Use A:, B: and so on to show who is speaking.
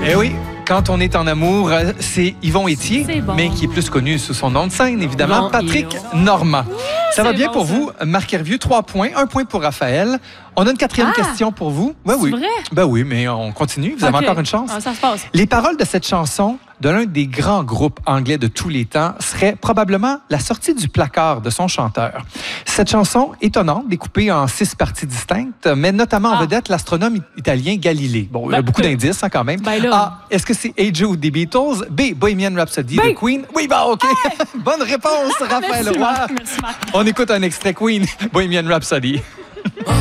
A: Eh oui, quand on est en amour, c'est Yvon Étier,
B: C'est bon.
A: mais qui est plus connu sous son nom de scène, évidemment,
B: Yvon
A: Patrick
B: Hérault.
A: Normand. Ça va
B: c'est
A: bien
B: bon,
A: pour
B: ça.
A: vous, Marc Hervieux, 3 points, 1 point pour Raphaël. On a une quatrième question pour vous.
B: C'est
A: oui.
B: vrai?
A: Ben oui, mais on continue. Vous avez
B: OK.
A: encore une chance.
B: Ah, ça se passe.
A: Les paroles de cette chanson de l'un des grands groupes anglais de tous les temps seraient probablement la sortie du placard de son chanteur. Cette chanson étonnante, découpée en 6 parties distinctes, met notamment en vedette l'astronome italien Galilée. Bon, il y a beaucoup d'indices quand même.
B: Ben là.
A: A. Est-ce que c'est Hey Jude des Beatles? B. Bohemian Rhapsody
B: Ben.
A: de Queen? Oui, bah OK. Bonne réponse, Raphaël
B: Merci,
A: Roy.
B: Marc. Merci, Marc.
A: On écoute un extrait Queen, Bohemian Rhapsody.